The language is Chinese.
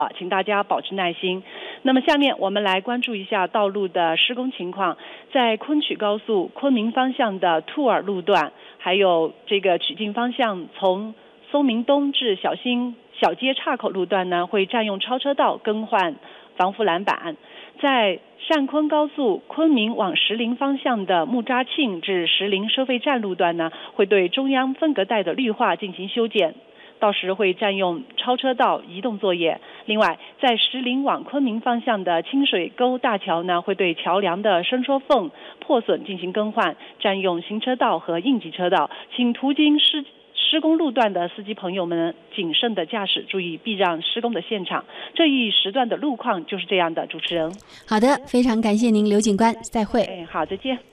请大家保持耐心。那么下面我们来关注一下道路的施工情况。在昆曲高速昆明方向的兔儿路段，还有这个曲靖方向从松明东至小街岔口路段呢，会占用超车道更换防护栏板。在汕昆高速昆明往石林方向的木扎庆至石林收费站路段呢，会对中央分隔带的绿化进行修剪，到时会占用超车道移动作业。另外，在石林往昆明方向的清水沟大桥呢，会对桥梁的伸缩缝破损进行更换，占用行车道和应急车道，请途经施工路段的司机朋友们谨慎的驾驶，注意避让施工的现场。这一时段的路况就是这样的，主持人。 好的，非常感谢您，刘警官，再会。 好，再见。